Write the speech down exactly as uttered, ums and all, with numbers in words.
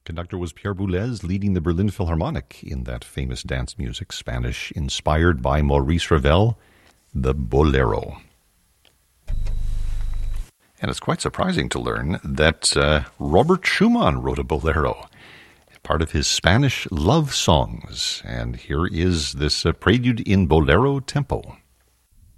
conductor was Pierre Boulez, leading the Berlin Philharmonic in that famous dance music, Spanish inspired by Maurice Ravel, the Bolero. And it's quite surprising to learn that uh, Robert Schumann wrote a bolero, part of his Spanish love songs. And here is this uh, prelude in bolero tempo.